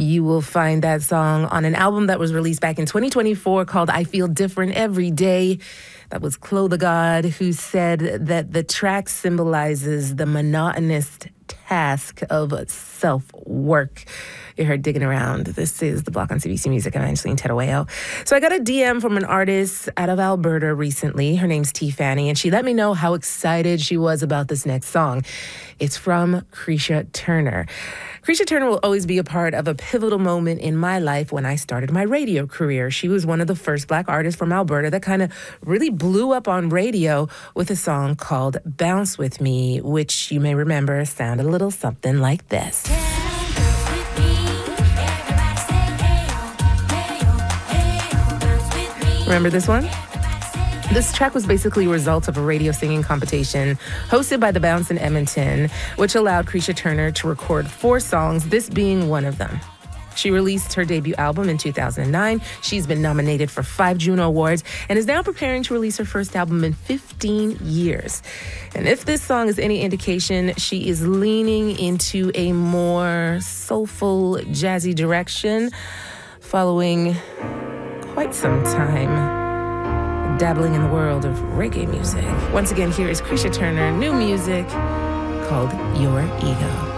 You will find that song on an album that was released back in 2024 called I Feel Different Every Day. That was Chloe the God, who said that the track symbolizes the monotonous task of self-work. You heard Digging Around. This is The Block on CBC Music. I'm Angeline Terueo. So I got a DM from an artist out of Alberta recently. Her name's T. Fanny, and she let me know how excited she was about this next song. It's from Creisha Turner. Creisha Turner will always be a part of a pivotal moment in my life when I started my radio career. She was one of the first Black artists from Alberta that kind of really blew up on radio with a song called Bounce With Me, which you may remember sounded a little something like this. Remember this one? This track was basically a result of a radio singing competition hosted by The Bounce in Edmonton, which allowed Creisha Turner to record 4 songs, this being one of them. She released her debut album in 2009. She's been nominated for 5 Juno Awards and is now preparing to release her first album in 15 years. And if this song is any indication, she is leaning into a more soulful, jazzy direction following quite some time dabbling in the world of reggae music. Once again, here is Creisha Turner, new music called Your Ego.